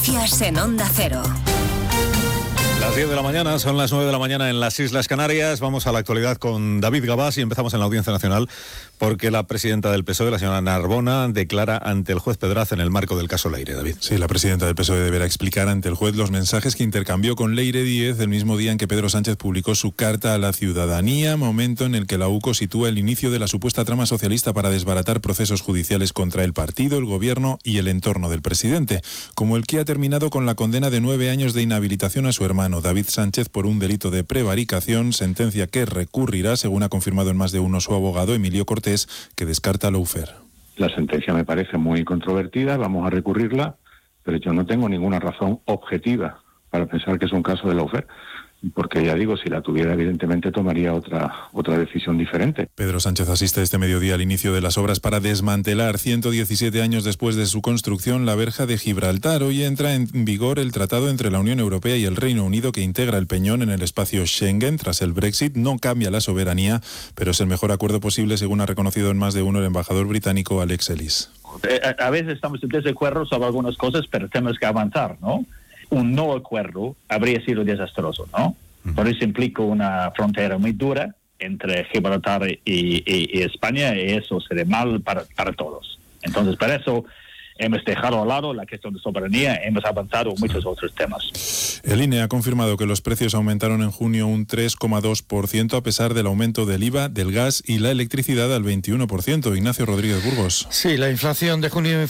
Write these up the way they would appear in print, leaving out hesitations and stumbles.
Noticias en Onda Cero. Las 10 de la mañana, son las 9 de la mañana en las Islas Canarias. Vamos a la actualidad con David Gabás y empezamos en la Audiencia Nacional porque la presidenta del PSOE, la señora Narbona, declara ante el juez Pedraza en el marco del caso Leire. David. Sí, la presidenta del PSOE deberá explicar ante el juez los mensajes que intercambió con Leire Díez el mismo día en que Pedro Sánchez publicó su carta a la ciudadanía, momento en el que la UCO sitúa el inicio de la supuesta trama socialista para desbaratar procesos judiciales contra el partido, el gobierno y el entorno del presidente, como el que ha terminado con la condena de 9 años de inhabilitación a su hermano David Sánchez por un delito de prevaricación, sentencia que recurrirá, según ha confirmado en más de uno su abogado Emilio Cortés, que descarta lawfare. La sentencia me parece muy controvertida, vamos a recurrirla, pero yo no tengo ninguna razón objetiva para pensar que es un caso de lawfare. Porque ya digo, si la tuviera evidentemente tomaría otra decisión diferente. Pedro Sánchez asiste este mediodía al inicio de las obras para desmantelar, 117 años después de su construcción, la verja de Gibraltar. Hoy entra en vigor el tratado entre la Unión Europea y el Reino Unido que integra el Peñón en el espacio Schengen. Tras el Brexit no cambia la soberanía, pero es el mejor acuerdo posible, según ha reconocido en más de uno el embajador británico Alex Ellis. A veces estamos en desacuerdo sobre algunas cosas, pero tenemos que avanzar, ¿no? Un no acuerdo habría sido desastroso, ¿no? Por eso implica una frontera muy dura entre Gibraltar y España, y eso sería mal para todos. Entonces, para eso hemos dejado a lado la cuestión de soberanía, hemos avanzado en muchos otros temas. El INE ha confirmado que los precios aumentaron en junio un 3,2% a pesar del aumento del IVA, del gas y la electricidad al 21%. Ignacio Rodríguez Burgos. Sí, la inflación de junio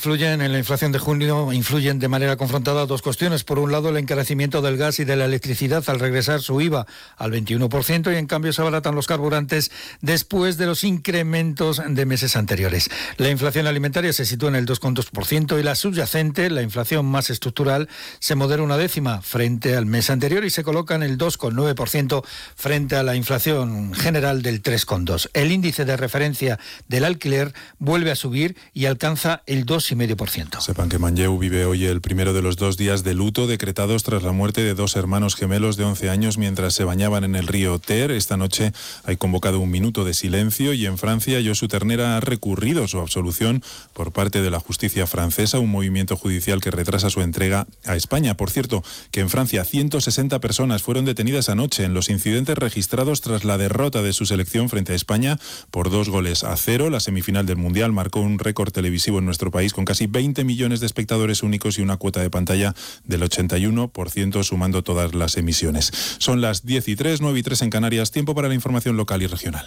influyen de manera confrontada dos cuestiones. Por un lado, el encarecimiento del gas y de la electricidad al regresar su IVA al 21% y en cambio se abaratan los carburantes después de los incrementos de meses anteriores. La inflación alimentaria se sitúa en el 2,2%. Y la subyacente, la inflación más estructural, se modera una décima frente al mes anterior y se coloca en el 2,9% frente a la inflación general del 3,2%. El índice de referencia del alquiler vuelve a subir y alcanza el 2,5%. Sepan que Manlleu vive hoy el primero de los 2 días de luto decretados tras la muerte de 2 hermanos gemelos de 11 años mientras se bañaban en el río Ter. Esta noche hay convocado un minuto de silencio y en Francia Josu Ternera ha recurrido su absolución por parte de la justicia francesa, un movimiento judicial que retrasa su entrega a España. Por cierto, que en Francia 160 personas fueron detenidas anoche en los incidentes registrados tras la derrota de su selección frente a España por 2-0. La semifinal del Mundial marcó un récord televisivo en nuestro país con casi 20 millones de espectadores únicos y una cuota de pantalla del 81%, sumando todas las emisiones. Son las 10:03, 9:03 en Canarias. Tiempo para la información local y regional.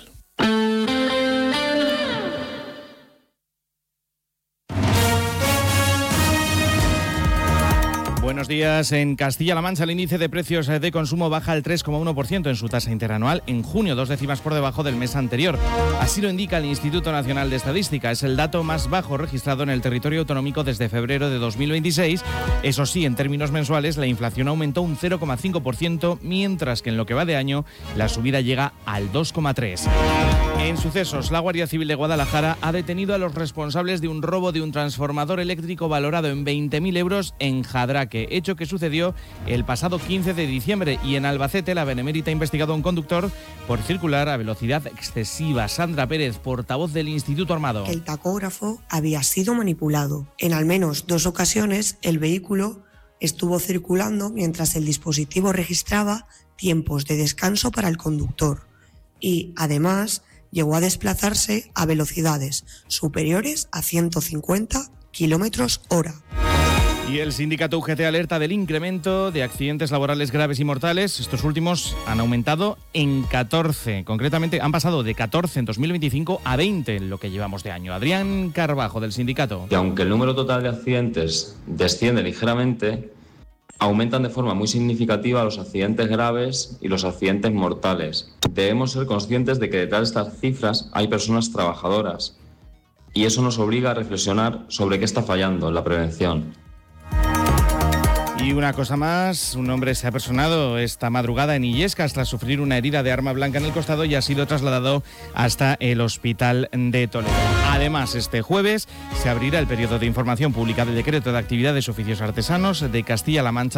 Buenos días. En Castilla-La Mancha el índice de precios de consumo baja al 3,1% en su tasa interanual en junio, 2 décimas por debajo del mes anterior. Así lo indica el Instituto Nacional de Estadística. Es el dato más bajo registrado en el territorio autonómico desde febrero de 2026. Eso sí, en términos mensuales, la inflación aumentó un 0,5%, mientras que en lo que va de año la subida llega al 2,3%. En sucesos, la Guardia Civil de Guadalajara ha detenido a los responsables de un robo de un transformador eléctrico valorado en 20.000 euros en Jadraque, hecho que sucedió el pasado 15 de diciembre. Y en Albacete, la Benemérita ha investigado a un conductor por circular a velocidad excesiva. Sandra Pérez, portavoz del Instituto Armado. El tacógrafo había sido manipulado. En al menos 2 ocasiones, el vehículo estuvo circulando mientras el dispositivo registraba tiempos de descanso para el conductor. Y, además, llegó a desplazarse a velocidades superiores a 150 km/h. Y el sindicato UGT alerta del incremento de accidentes laborales graves y mortales. Estos últimos han aumentado en 14. Concretamente, han pasado de 14 en 2025 a 20 en lo que llevamos de año. Adrián Carbajo, del sindicato. Y aunque el número total de accidentes desciende ligeramente, aumentan de forma muy significativa los accidentes graves y los accidentes mortales. Debemos ser conscientes de que detrás de estas cifras hay personas trabajadoras y eso nos obliga a reflexionar sobre qué está fallando en la prevención. Y una cosa más, un hombre se ha personado esta madrugada en Illescas tras sufrir una herida de arma blanca en el costado y ha sido trasladado hasta el hospital de Toledo. Además, este jueves se abrirá el periodo de información pública del decreto de actividades oficios artesanos de Castilla-La Mancha